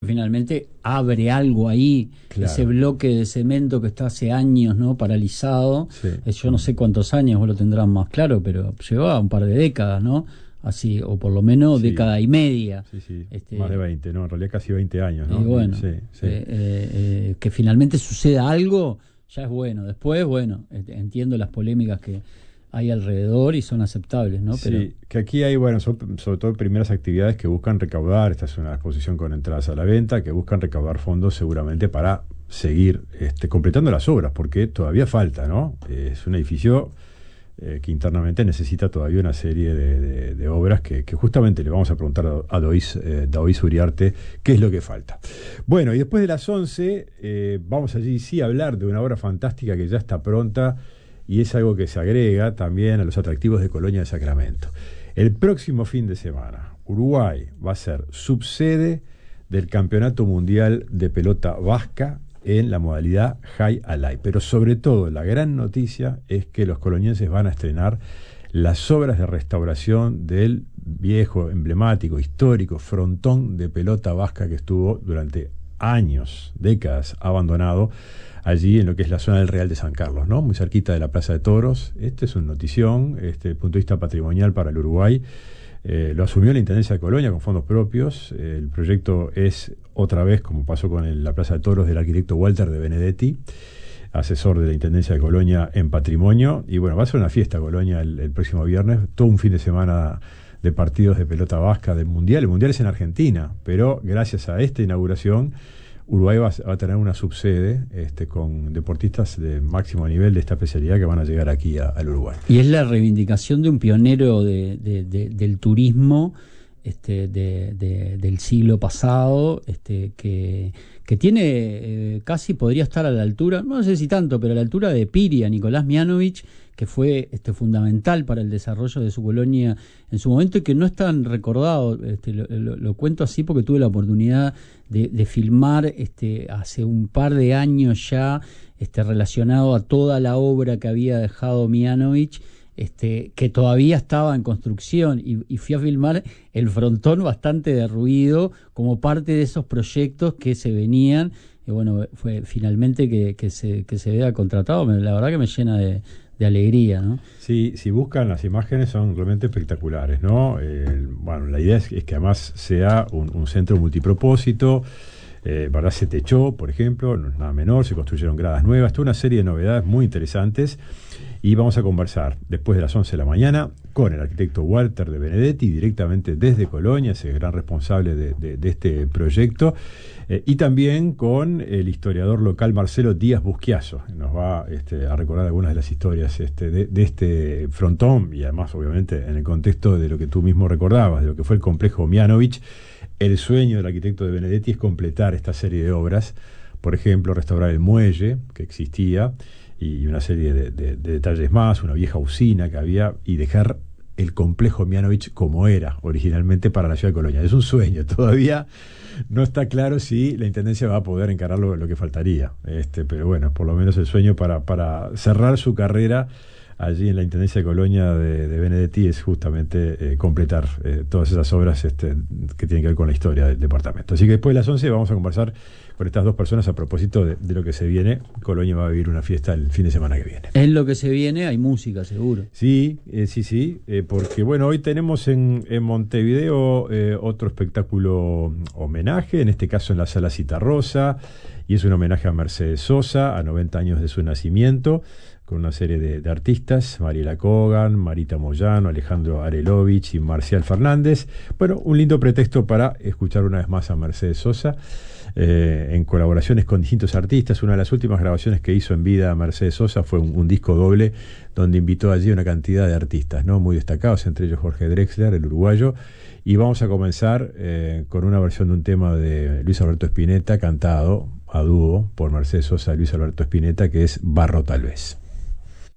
finalmente abre algo ahí, claro. Ese bloque de cemento que está hace años, ¿no?, paralizado. Sí. Yo no sé cuántos años, vos lo tendrás más claro, pero lleva un par de décadas, ¿no? Así, o por lo menos Sí. década y media. Sí. Más de 20, ¿no? En realidad casi 20 años, ¿no? Y bueno, Sí. que finalmente suceda algo, ya es bueno. Después, bueno, entiendo las polémicas que hay alrededor y son aceptables, ¿no? Sí, Pero que aquí hay, bueno, sobre todo primeras actividades que buscan recaudar, esta es una exposición con entradas a la venta, que buscan recaudar fondos seguramente para seguir completando las obras, porque todavía falta, ¿no? Es un edificio que internamente necesita todavía una serie de obras que justamente le vamos a preguntar a Daoiz Uriarte qué es lo que falta. Bueno, y después de las 11 vamos allí sí a hablar de una obra fantástica que ya está pronta, y es algo que se agrega también a los atractivos de Colonia de Sacramento. El próximo fin de semana, Uruguay va a ser subsede del Campeonato Mundial de Pelota Vasca en la modalidad High Alay. Pero sobre todo, la gran noticia es que los colonienses van a estrenar las obras de restauración del viejo, emblemático, histórico frontón de pelota vasca que estuvo durante años, décadas, abandonado allí en lo que es la zona del Real de San Carlos, ¿no? Muy cerquita de la Plaza de Toros. Este es una notición, desde el punto de vista patrimonial para el Uruguay. Lo asumió la Intendencia de Colonia con fondos propios. El proyecto es, otra vez, como pasó con la Plaza de Toros, del arquitecto Walter de Benedetti, asesor de la Intendencia de Colonia en patrimonio. Y bueno, va a ser una fiesta Colonia el próximo viernes, todo un fin de semana de partidos de pelota vasca del Mundial. El Mundial es en Argentina, pero gracias a esta inauguración Uruguay va a tener una subsede con deportistas de máximo nivel de esta especialidad que van a llegar aquí al Uruguay. Y es la reivindicación de un pionero del turismo del siglo pasado, que tiene casi podría estar a la altura, no sé si tanto, pero a la altura de Piria, Nicolás Mianovich, que fue fundamental para el desarrollo de su colonia en su momento y que no es tan recordado. Lo cuento así porque tuve la oportunidad de filmar hace un par de años ya, relacionado a toda la obra que había dejado Mianovich, que todavía estaba en construcción, y fui a filmar el frontón bastante derruido como parte de esos proyectos que se venían. Y bueno, fue finalmente que se vea contratado, la verdad que me llena de alegría, ¿no? Sí, si buscan las imágenes son realmente espectaculares, ¿no? Bueno, la idea es que además sea un centro multipropósito. ¿Verdad? Se techó, por ejemplo, no es nada menor, se construyeron gradas nuevas, toda una serie de novedades muy interesantes. Y vamos a conversar después de las 11 de la mañana con el arquitecto Walter de Benedetti, directamente desde Colonia, ese gran responsable de este proyecto, y también con el historiador local Marcelo Díaz Busquiazo. Nos va a recordar algunas de las historias de este frontón, y además, obviamente, en el contexto de lo que tú mismo recordabas, de lo que fue el complejo Mianovich. El sueño del arquitecto de Benedetti es completar esta serie de obras, por ejemplo, restaurar el muelle que existía y una serie de detalles más, una vieja usina que había, y dejar el complejo Mianovich como era originalmente para la ciudad de Colonia. Es un sueño, todavía no está claro si la Intendencia va a poder encarar lo que faltaría, pero bueno, por lo menos el sueño para cerrar su carrera allí en la Intendencia de Colonia de Benedetti es justamente completar todas esas obras que tienen que ver con la historia del departamento. Así que después de las 11 vamos a conversar con estas dos personas a propósito de lo que se viene. Colonia va a vivir una fiesta el fin de semana que viene. En lo que se viene hay música, seguro. Sí, porque bueno, hoy tenemos en Montevideo otro espectáculo homenaje, en este caso en la Sala Citarrosa, y es un homenaje a Mercedes Sosa, a 90 años de su nacimiento, con una serie de artistas, Mariela Kogan, Marita Moyano, Alejandro Arelovich y Marcial Fernández. Bueno, un lindo pretexto para escuchar una vez más a Mercedes Sosa, en colaboraciones con distintos artistas. Una de las últimas grabaciones que hizo en vida Mercedes Sosa fue un disco doble donde invitó allí una cantidad de artistas, ¿no?, muy destacados, entre ellos Jorge Drexler, el uruguayo. Y vamos a comenzar con una versión de un tema de Luis Alberto Spinetta, cantado a dúo por Mercedes Sosa y Luis Alberto Spinetta, que es Barro tal vez.